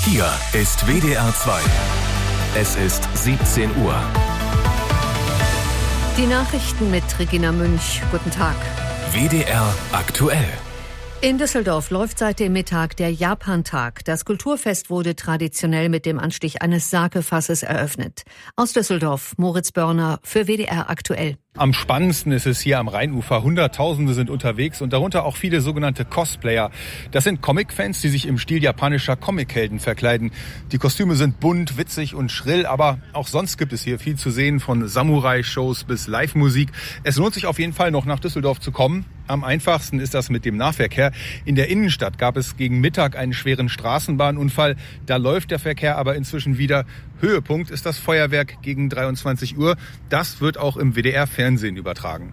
Hier ist WDR 2. Es ist 17 Uhr. Die Nachrichten mit Regina Münch. Guten Tag. WDR aktuell. In Düsseldorf läuft seit dem Mittag der Japantag. Das Kulturfest wurde traditionell mit dem Anstich eines Sakefasses eröffnet. Aus Düsseldorf, Moritz Börner für WDR aktuell. Am spannendsten ist es hier am Rheinufer. Hunderttausende sind unterwegs und darunter auch viele sogenannte Cosplayer. Das sind Comic-Fans, die sich im Stil japanischer Comichelden verkleiden. Die Kostüme sind bunt, witzig und schrill, aber auch sonst gibt es hier viel zu sehen, von Samurai-Shows bis Live-Musik. Es lohnt sich auf jeden Fall noch nach Düsseldorf zu kommen. Am einfachsten ist das mit dem Nahverkehr. In der Innenstadt gab es gegen Mittag einen schweren Straßenbahnunfall. Da läuft der Verkehr aber inzwischen wieder. Höhepunkt ist das Feuerwerk gegen 23 Uhr. Das wird auch im WDR-Fernsehen übertragen.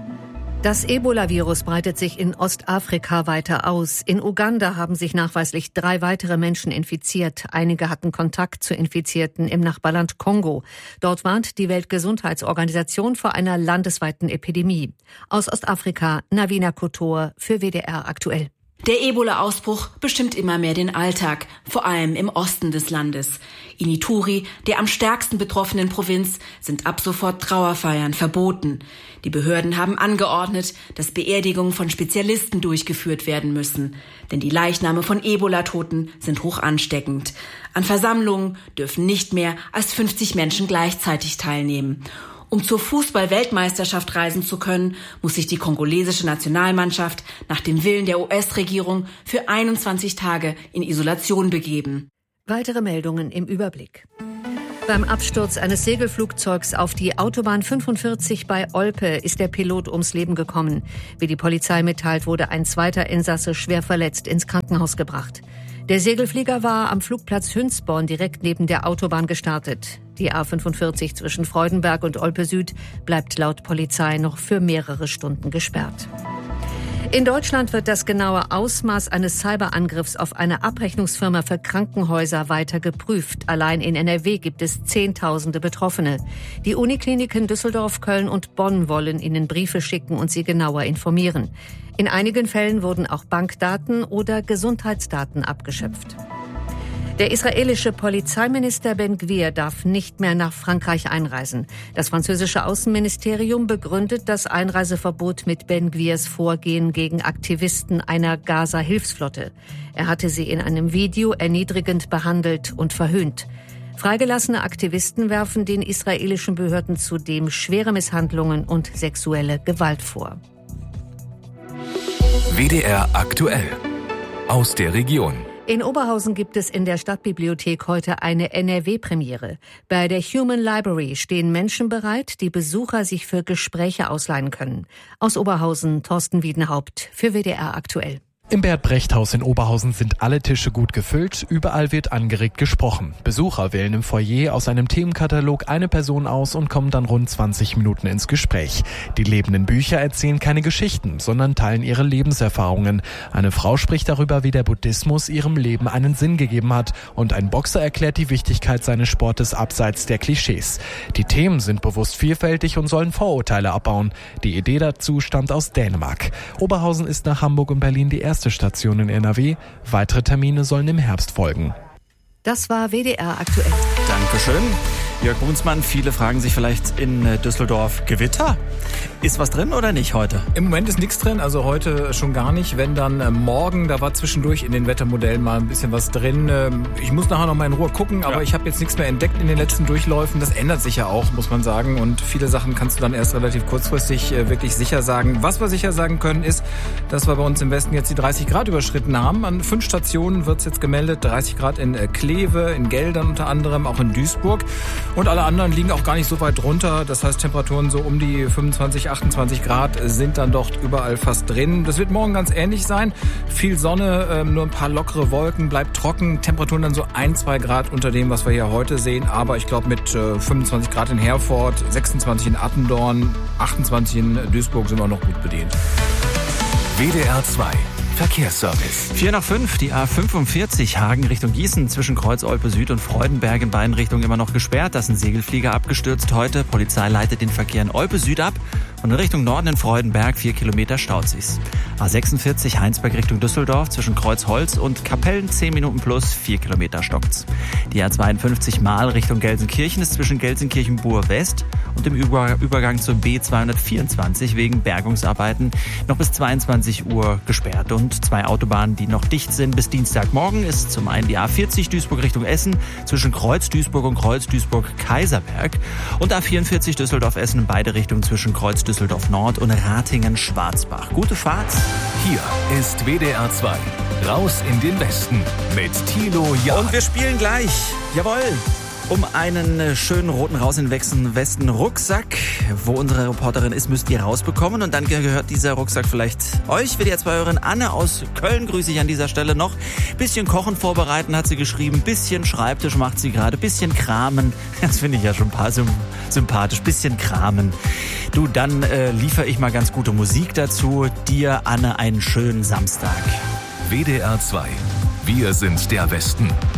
Das Ebola-Virus breitet sich in Ostafrika weiter aus. In Uganda haben sich nachweislich 3 weitere Menschen infiziert. Einige hatten Kontakt zu Infizierten im Nachbarland Kongo. Dort warnt die Weltgesundheitsorganisation vor einer landesweiten Epidemie. Aus Ostafrika, Navina Kotor für WDR aktuell. Der Ebola-Ausbruch bestimmt immer mehr den Alltag, vor allem im Osten des Landes. In Ituri, der am stärksten betroffenen Provinz, sind ab sofort Trauerfeiern verboten. Die Behörden haben angeordnet, dass Beerdigungen von Spezialisten durchgeführt werden müssen. Denn die Leichname von Ebola-Toten sind hoch ansteckend. An Versammlungen dürfen nicht mehr als 50 Menschen gleichzeitig teilnehmen. Um zur Fußball-Weltmeisterschaft reisen zu können, muss sich die kongolesische Nationalmannschaft nach dem Willen der US-Regierung für 21 Tage in Isolation begeben. Weitere Meldungen im Überblick. Beim Absturz eines Segelflugzeugs auf die Autobahn 45 bei Olpe ist der Pilot ums Leben gekommen. Wie die Polizei mitteilt, wurde ein zweiter Insasse schwer verletzt ins Krankenhaus gebracht. Der Segelflieger war am Flugplatz Hünsborn direkt neben der Autobahn gestartet. Die A45 zwischen Freudenberg und Olpe Süd bleibt laut Polizei noch für mehrere Stunden gesperrt. In Deutschland wird das genaue Ausmaß eines Cyberangriffs auf eine Abrechnungsfirma für Krankenhäuser weiter geprüft. Allein in NRW gibt es Zehntausende Betroffene. Die Unikliniken Düsseldorf, Köln und Bonn wollen ihnen Briefe schicken und sie genauer informieren. In einigen Fällen wurden auch Bankdaten oder Gesundheitsdaten abgeschöpft. Der israelische Polizeiminister Ben-Gvir darf nicht mehr nach Frankreich einreisen. Das französische Außenministerium begründet das Einreiseverbot mit Ben-Gvirs Vorgehen gegen Aktivisten einer Gaza-Hilfsflotte. Er hatte sie in einem Video erniedrigend behandelt und verhöhnt. Freigelassene Aktivisten werfen den israelischen Behörden zudem schwere Misshandlungen und sexuelle Gewalt vor. WDR aktuell. Aus der Region. In Oberhausen gibt es in der Stadtbibliothek heute eine NRW-Premiere. Bei der Human Library stehen Menschen bereit, die Besucher sich für Gespräche ausleihen können. Aus Oberhausen, Thorsten Wiedenhaupt für WDR aktuell. Im Bert-Brecht-Haus in Oberhausen sind alle Tische gut gefüllt, überall wird angeregt gesprochen. Besucher wählen im Foyer aus einem Themenkatalog eine Person aus und kommen dann rund 20 Minuten ins Gespräch. Die lebenden Bücher erzählen keine Geschichten, sondern teilen ihre Lebenserfahrungen. Eine Frau spricht darüber, wie der Buddhismus ihrem Leben einen Sinn gegeben hat, und ein Boxer erklärt die Wichtigkeit seines Sportes abseits der Klischees. Die Themen sind bewusst vielfältig und sollen Vorurteile abbauen. Die Idee dazu stammt aus Dänemark. Oberhausen ist nach Hamburg und Berlin die erste Station in NRW. Weitere Termine sollen im Herbst folgen. Das war WDR aktuell. Dankeschön. Jörg Brunsmann, viele fragen sich vielleicht in Düsseldorf, Gewitter? Ist was drin oder nicht heute? Im Moment ist nichts drin, also heute schon gar nicht. Wenn dann morgen, da war zwischendurch in den Wettermodellen mal ein bisschen was drin. Ich muss nachher noch mal in Ruhe gucken, aber ich habe jetzt nichts mehr entdeckt in den letzten Durchläufen. Das ändert sich ja auch, muss man sagen. Und viele Sachen kannst du dann erst relativ kurzfristig wirklich sicher sagen. Was wir sicher sagen können ist, dass wir bei uns im Westen jetzt die 30 Grad überschritten haben. An 5 Stationen wird es jetzt gemeldet. 30 Grad in Kleve, in Geldern unter anderem, auch in Duisburg. Und alle anderen liegen auch gar nicht so weit drunter. Das heißt, Temperaturen so um die 25, 28 Grad sind dann dort überall fast drin. Das wird morgen ganz ähnlich sein. Viel Sonne, nur ein paar lockere Wolken, bleibt trocken. Temperaturen dann so 1, 2 Grad unter dem, was wir hier heute sehen. Aber ich glaube, mit 25 Grad in Herford, 26 in Attendorn, 28 in Duisburg sind wir noch gut bedient. WDR 2 Verkehrsservice. 4:05, die A45 Hagen Richtung Gießen zwischen Kreuz Olpe Süd und Freudenberg in beiden Richtungen immer noch gesperrt. Da ist ein Segelflieger abgestürzt heute. Polizei leitet den Verkehr in Olpe Süd ab Und in Richtung Norden in Freudenberg 4 Kilometer staut sich's. A46 Heinsberg Richtung Düsseldorf zwischen Kreuzholz und Kapellen 10 Minuten plus 4 Kilometer stockt's. Die A52 Mahl Richtung Gelsenkirchen ist zwischen Gelsenkirchen-Bur West und dem Übergang zur B224 wegen Bergungsarbeiten noch bis 22 Uhr gesperrt. Und 2 Autobahnen, die noch dicht sind bis Dienstagmorgen, ist zum einen die A40 Duisburg Richtung Essen zwischen Kreuz Duisburg und Kreuz Duisburg-Kaiserberg und A44 Düsseldorf-Essen in beide Richtungen zwischen Kreuz Düsseldorf Nord und Ratingen-Schwarzbach. Gute Fahrt! Hier ist WDR 2. Raus in den Westen mit Thilo Jahn. Und wir spielen gleich, jawohl, um einen schönen roten Raus in den Westen Rucksack. Wo unsere Reporterin ist, müsst ihr rausbekommen. Und dann gehört dieser Rucksack vielleicht euch. WDR 2-Hörerin Anne aus Köln grüße ich an dieser Stelle noch. Bisschen Kochen vorbereiten hat sie geschrieben. Bisschen Schreibtisch macht sie gerade. Bisschen Kramen. Das finde ich ja schon ein paar sympathisch. Bisschen Kramen. Du, dann liefere ich mal ganz gute Musik dazu. Dir, Anne, einen schönen Samstag. WDR 2. Wir sind der Westen.